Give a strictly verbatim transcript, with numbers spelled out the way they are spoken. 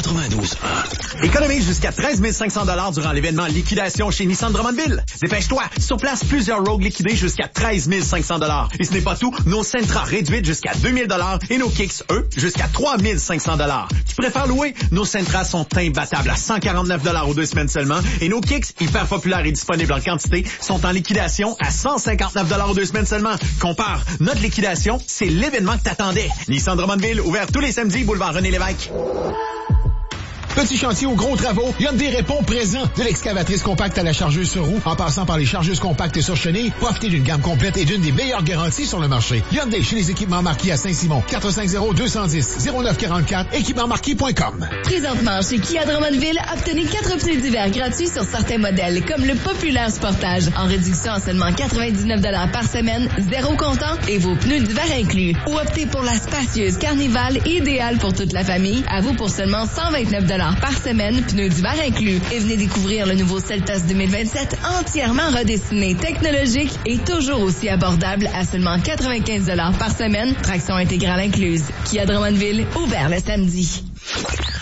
quatre-vingt-douze un. Économise jusqu'à treize mille cinq cents dollars durant l'événement Liquidation chez Nissan Drummondville. Dépêche-toi, sur place, plusieurs Rogue liquidés jusqu'à treize mille cinq cents dollars. Et ce n'est pas tout, nos Sentra réduites jusqu'à deux mille dollars et nos Kicks, eux, jusqu'à trois mille cinq cents dollars. Tu préfères louer? Nos Sentra sont imbattables à cent quarante-neuf dollars aux deux semaines seulement et nos Kicks, hyper populaires et disponibles en quantité, sont en liquidation à cent cinquante-neuf dollars aux deux semaines seulement. Compare, notre liquidation, c'est l'événement que t'attendais. Nissan Drummondville, ouvert tous les samedis, boulevard René-Lévesque. Petit chantier ou gros travaux, Hyundai répond présent. De l'excavatrice compacte à la chargeuse sur roue, en passant par les chargeuses compactes sur chenille, profitez d'une gamme complète et d'une des meilleures garanties sur le marché. Hyundai chez les équipements marquis à Saint-Simon, quatre cinq zéro deux un zéro zéro neuf quarante-quatre, équipement marquis point com. Présentement, chez Kia Drummondville, obtenez quatre pneus d'hiver gratuits sur certains modèles, comme le populaire Sportage, en réduction à seulement quatre-vingt-dix-neuf dollars par semaine, zéro comptant et vos pneus d'hiver inclus. Ou optez pour la spacieuse Carnival, idéale pour toute la famille, à vous pour seulement cent vingt-neuf dollars par semaine, pneus d'hiver inclus. Et venez découvrir le nouveau Seltos deux mille vingt-sept entièrement redessiné, technologique et toujours aussi abordable à seulement quatre-vingt-quinze dollars par semaine, traction intégrale incluse. Kia Drummondville, ouvert le samedi.